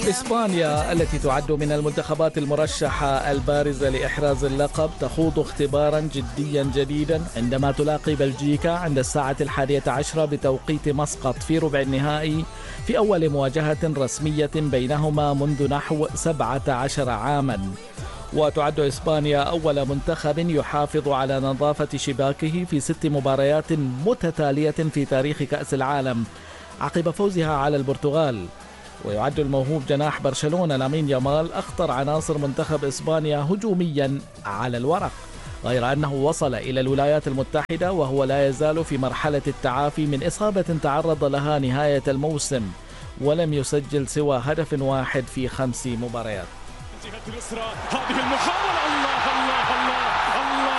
إسبانيا التي تعد من المنتخبات المرشحة البارزة لإحراز اللقب تخوض اختبارا جديا جديدا عندما تلاقي بلجيكا عند الساعة 11 بتوقيت مسقط في ربع النهائي في أول مواجهة رسمية بينهما منذ نحو 17 عاما. وتعد إسبانيا أول منتخب يحافظ على نظافة شباكه في 6 مباريات متتالية في تاريخ كأس العالم عقب فوزها على البرتغال. ويعد الموهوب جناح برشلونة لامين يامال أخطر عناصر منتخب إسبانيا هجوميا على الورق، غير أنه وصل إلى الولايات المتحدة وهو لا يزال في مرحلة التعافي من إصابة تعرض لها نهاية الموسم، ولم يسجل سوى هدف واحد في 5 مباريات. الجهة اليسرى هذه المحاولة، الله الله الله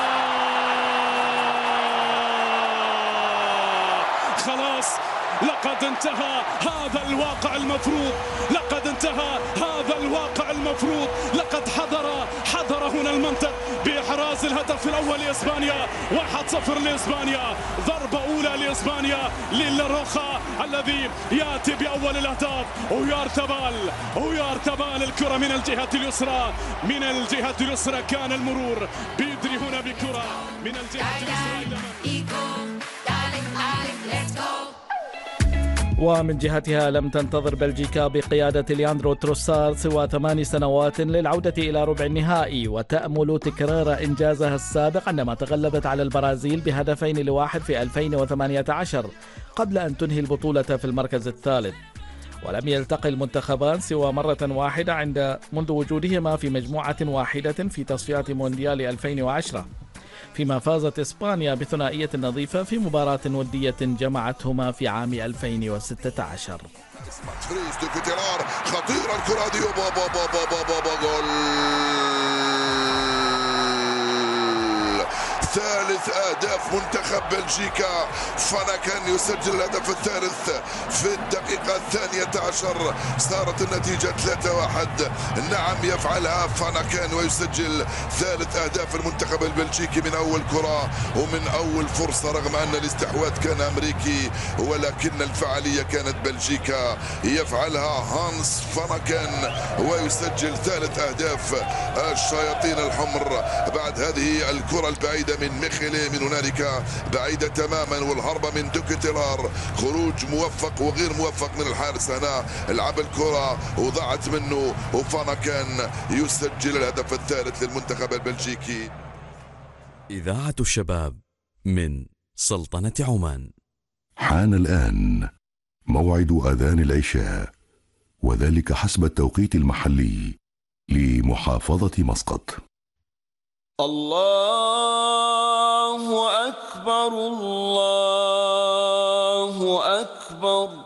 الله، خلاص لقد انتهى هذا الواقع المفروض، لقد انتهى هذا الواقع المفروض، لقد حضر هنا المنطق بإحراز الهدف الأول لإسبانيا. 1-0 لإسبانيا، ضربة أولى لإسبانيا للاروخا الذي يأتي بأول الأهداف. ويارتبال الكرة من الجهة اليسرى، من الجهة اليسرى كان المرور، بيدري هنا بكرة من الجهة اليسرى. ومن جهتها لم تنتظر بلجيكا بقيادة لياندرو تروسار سوى 8 سنوات للعودة إلى ربع النهائي، وتأمل تكرار إنجازها السابق عندما تغلبت على البرازيل ب2-1 في 2018 قبل أن تنهي البطولة في المركز الثالث. ولم يلتقي المنتخبان سوى مرة واحدة منذ وجودهما في مجموعة واحدة في تصفيات مونديال 2010، فيما فازت إسبانيا بثنائية نظيفة في مباراة ودية جمعتهما في عام 2016. خطيرة الكرة دي، جول، ثالث أهداف منتخب بلجيكا. فاناكن يسجل الهدف الثالث في الدقيقة 12، صارت النتيجة 3-1. نعم يفعلها فاناكن ويسجل ثالث أهداف المنتخب البلجيكي من أول كرة ومن أول فرصة، رغم أن الاستحواذ كان أمريكي ولكن الفعالية كانت بلجيكا. يفعلها هانس فاناكن ويسجل ثالث أهداف الشياطين الحمر بعد هذه الكرة البعيدة من ميخيلي، من هنالك بعيدة تماما، والهربة من دوكيتيلار، خروج موفق وغير موفق من الحارس. هنا لعب الكرة وضاعت منه، وفاناكن يسجل الهدف الثالث للمنتخب البلجيكي. إذاعة الشباب من سلطنة عمان. حان الآن موعد أذان العشاء، وذلك حسب التوقيت المحلي لمحافظة مسقط. الله أكبر الله أكبر.